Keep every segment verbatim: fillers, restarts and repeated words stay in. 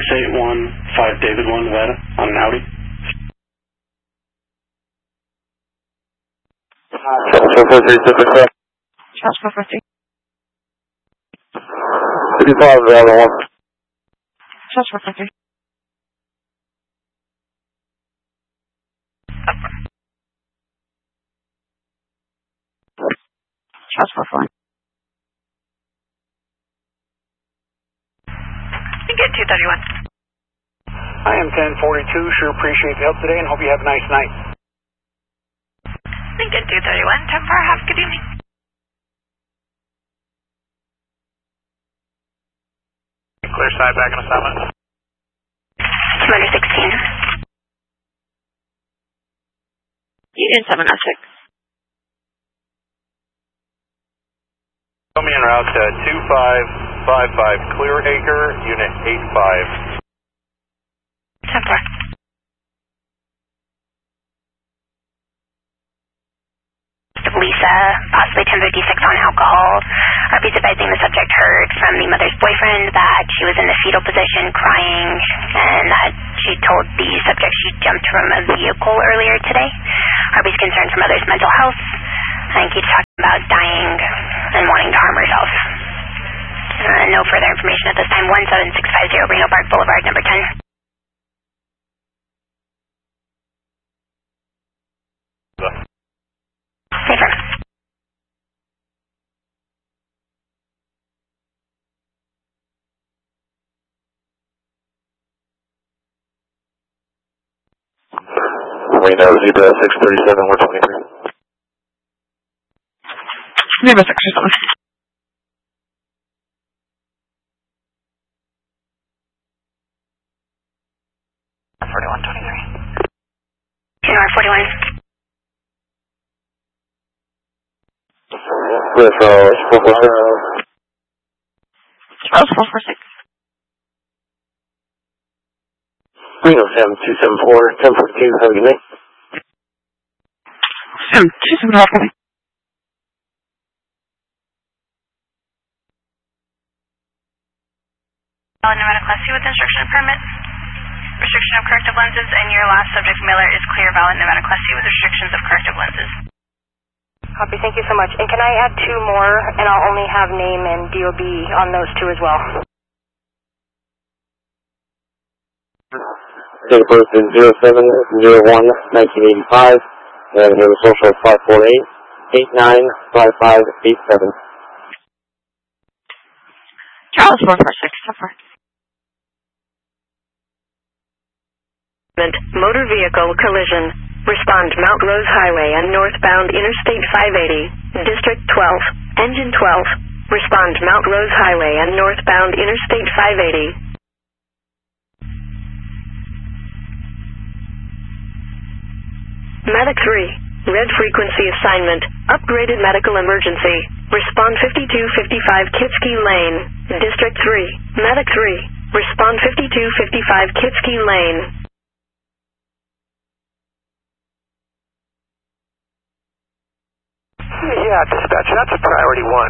eight one five David one Weta on an Audi. Charles four four three. fifty-five, the other one. Charles four four three. Charles four four. Get two thirty-one. I am ten forty-two. Sure appreciate the help today and hope you have a nice night. Lincoln two thirty-one. ten four. Have a good evening. Clear side back on assignment. Commander sixteen. Union seven oh six. Come in route to two five five five Clear Acre, Unit eight five. ten four. Lisa, possibly ten fifty-six on alcohol. R P's advising the subject heard from the mother's boyfriend that she was in the fetal position crying and that she told the subject she jumped from a vehicle earlier today. R P's concerned for mother's mental health and keeps talking about dying and wanting to harm herself. Uh, no further information at this time. one seven six five zero Reno Park Boulevard, number ten. Safer. Reno Zebra six thirty-seven, we're twenty-three. Zebra six thirty-seven. forty-one twenty-three. N R forty-one. With uh, four four six. Charles four four six. Reno Sam two seven four, ten fourteen, have a good night. Sam two seven four. Valid Nevada Class C with instruction and permit. Restriction of corrective lenses, and your last subject mailer is clear valid Nevada Class C with restrictions of corrective lenses. Copy, thank you so much. And can I add two more, and I'll only have name and D O B on those two as well? Date of birth is zero seven zero one nineteen eighty-five, and here the social is five four eight eight nine five five eight seven. Charles four four six. Suffer. Motor vehicle collision. Respond Mount Rose Highway and northbound Interstate five eighty, District twelve, Engine twelve. Respond Mount Rose Highway and northbound Interstate five eighty. Medic three, red frequency assignment, upgraded medical emergency. Respond fifty-two fifty-five Kitski Lane, District three, Medic three. Respond fifty-two fifty-five Kitski Lane. Yeah, dispatch, that's a priority one.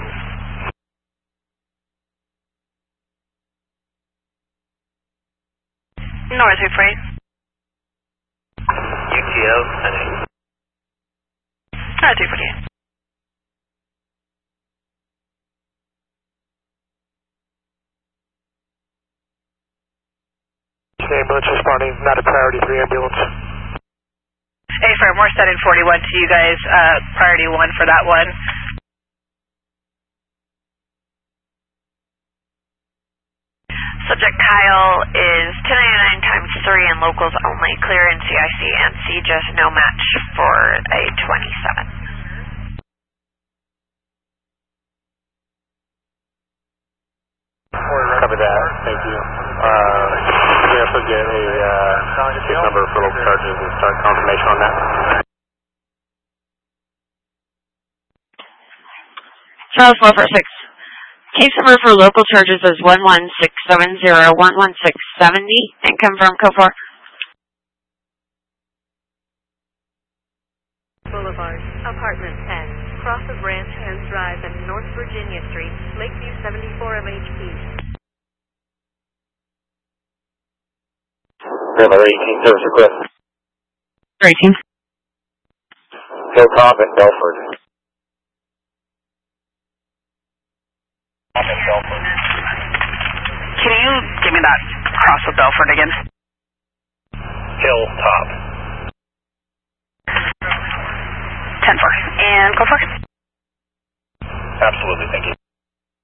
North Freight. U T O, I think. Uh, three forty-eight. Ambulance responding, not a priority three ambulance. Hey, firm, we're setting forty-one to you guys, uh, priority one for that one. Subject Kyle is ten ninety-nine times three and locals only, clear in C I C and C, just no match for a twenty-seven. Cover that, thank you. Uh, we also get a uh, case number for local charges and start confirmation on that. Charles four four six. Case number for local charges is one one six seven zero one one six seven zero and confirm code four. Boulevard, Apartment ten, cross of Ranch Hands Drive and North Virginia Street, Lakeview seventy-four M H P. River eighteen, service request. eighteen. Hilltop and Belford. Can you give me that cross with Belford again? Hilltop. ten four. And go for it. Absolutely, thank you.